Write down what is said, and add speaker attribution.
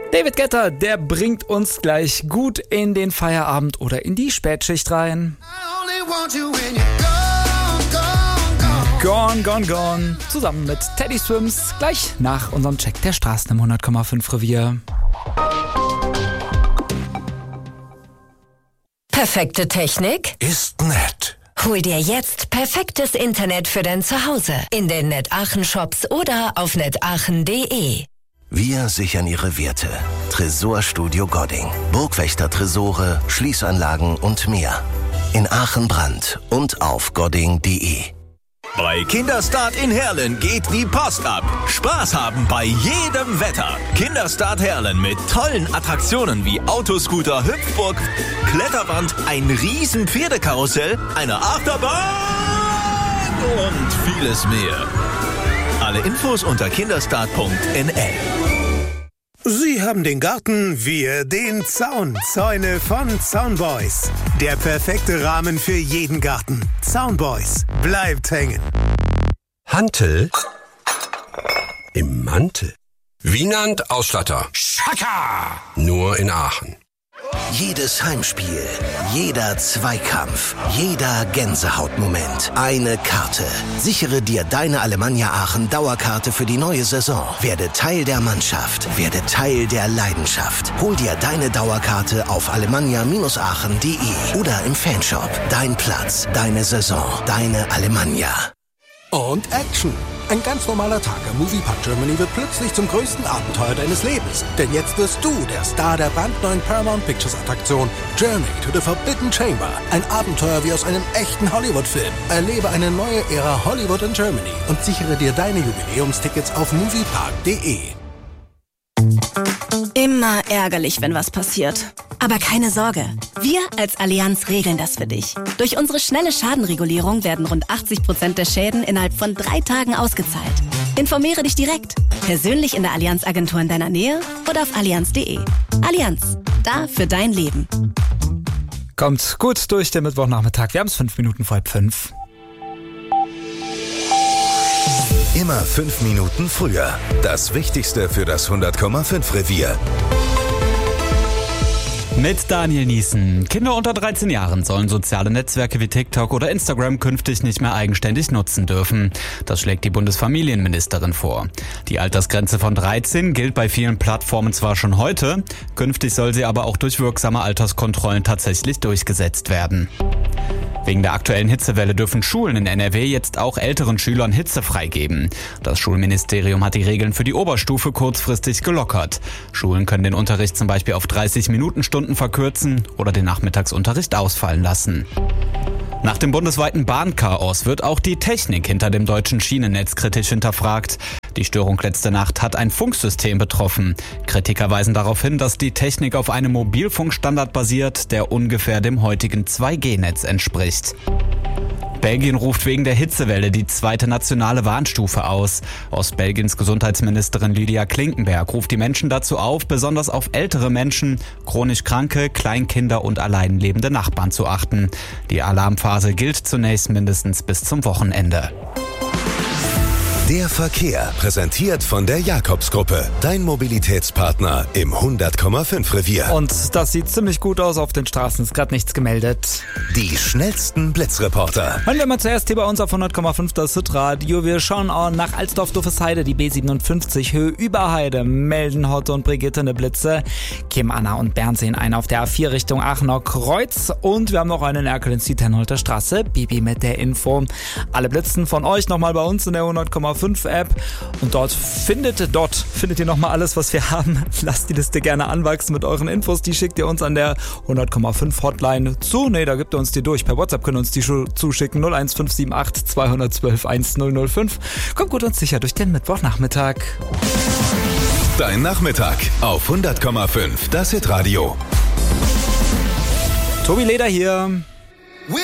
Speaker 1: David Guetta, der bringt uns gleich gut in den Feierabend oder in die Spätschicht rein. Gone, gone, gone. Zusammen mit Teddy Swims, gleich nach unserem Check der Straßen im 100,5 Revier.
Speaker 2: Perfekte Technik
Speaker 3: ist nett.
Speaker 2: Hol dir jetzt perfektes Internet für dein Zuhause in den NetAachen Shops oder auf netaachen.de.
Speaker 3: Wir sichern Ihre Werte. Tresorstudio Godding. Burgwächter-Tresore, Schließanlagen und mehr. In Aachen-Brand und auf godding.de.
Speaker 4: Bei Kinderstart in Herlen geht die Post ab. Spaß haben bei jedem Wetter. Kinderstart Herlen mit tollen Attraktionen wie Autoscooter, Hüpfburg, Kletterwand, ein riesen Pferdekarussell, eine Achterbahn und vieles mehr. Alle Infos unter kinderstart.nl.
Speaker 5: Sie haben den Garten, wir den Zaun. Zäune von Zaunboys. Der perfekte Rahmen für jeden Garten. Zaunboys. Bleibt hängen.
Speaker 6: Hantel im Mantel. Wienand Ausstatter. Schaka! Nur in Aachen.
Speaker 3: Jedes Heimspiel, jeder Zweikampf, jeder Gänsehautmoment. Eine Karte. Sichere dir deine Alemannia Aachen Dauerkarte für die neue Saison. Werde Teil der Mannschaft. Werde Teil der Leidenschaft. Hol dir deine Dauerkarte auf alemannia-aachen.de oder im Fanshop. Dein Platz, deine Saison, deine Alemannia.
Speaker 7: Und Action! Ein ganz normaler Tag am Moviepark Germany wird plötzlich zum größten Abenteuer deines Lebens. Denn jetzt wirst du der Star der brandneuen Paramount Pictures Attraktion Journey to the Forbidden Chamber. Ein Abenteuer wie aus einem echten Hollywood-Film. Erlebe eine neue Ära Hollywood in Germany und sichere dir deine Jubiläumstickets auf moviepark.de.
Speaker 8: Immer ärgerlich, wenn was passiert. Aber keine Sorge, wir als Allianz regeln das für dich. Durch unsere schnelle Schadenregulierung werden rund 80% der Schäden innerhalb von 3 Tagen ausgezahlt. Informiere dich direkt, persönlich in der Allianz-Agentur in deiner Nähe oder auf allianz.de. Allianz, da für dein Leben.
Speaker 1: Kommt gut durch den Mittwochnachmittag. Wir haben es 5 Minuten vor 5.
Speaker 9: Immer 5 Minuten früher. Das Wichtigste für das 100,5 Revier.
Speaker 1: Mit Daniel Niesen. Kinder unter 13 Jahren sollen soziale Netzwerke wie TikTok oder Instagram künftig nicht mehr eigenständig nutzen dürfen. Das schlägt die Bundesfamilienministerin vor. Die Altersgrenze von 13 gilt bei vielen Plattformen zwar schon heute, künftig soll sie aber auch durch wirksame Alterskontrollen tatsächlich durchgesetzt werden. Wegen der aktuellen Hitzewelle dürfen Schulen in NRW jetzt auch älteren Schülern Hitze freigeben. Das Schulministerium hat die Regeln für die Oberstufe kurzfristig gelockert. Schulen können den Unterricht zum Beispiel auf 30-Minuten-Stunden verkürzen oder den Nachmittagsunterricht ausfallen lassen. Nach dem bundesweiten Bahnchaos wird auch die Technik hinter dem deutschen Schienennetz kritisch hinterfragt. Die Störung letzte Nacht hat ein Funksystem betroffen. Kritiker weisen darauf hin, dass die Technik auf einem Mobilfunkstandard basiert, der ungefähr dem heutigen 2G-Netz entspricht. Belgien ruft wegen der Hitzewelle die 2. nationale Warnstufe aus. Ostbelgiens Gesundheitsministerin Lydia Klinkenberg ruft die Menschen dazu auf, besonders auf ältere Menschen, chronisch Kranke, Kleinkinder und allein lebende Nachbarn zu achten. Die Alarmphase gilt zunächst mindestens bis zum Wochenende.
Speaker 9: Der Verkehr, präsentiert von der Jakobs-Gruppe. Dein Mobilitätspartner im 100,5 Revier.
Speaker 1: Und das sieht ziemlich gut aus auf den Straßen, ist gerade nichts gemeldet.
Speaker 9: Die schnellsten Blitzreporter.
Speaker 1: Hören wir mal zuerst hier bei uns auf 100,5 das Hitradio. Wir schauen auch nach Alsdorf-Doffesheide, die B57 Höhe Überheide. Melden Hotte und Brigitte eine Blitze. Kim, Anna und Bernd sehen einen auf der A4 Richtung Aachener Kreuz. Und wir haben noch einen in Erkel in Ziethenholter Straße. Bibi mit der Info. Alle Blitzen von euch nochmal bei uns in der 100,5 App und dort findet ihr nochmal alles, was wir haben. Lasst die Liste gerne anwachsen mit euren Infos, die schickt ihr uns an der 100,5 Hotline zu. Da gibt ihr uns die durch. Per WhatsApp können uns die zuschicken. 01578 212 1005. Kommt gut und sicher durch den Mittwochnachmittag.
Speaker 9: Dein Nachmittag auf 100,5 das Hitradio.
Speaker 1: Tobi Leder hier.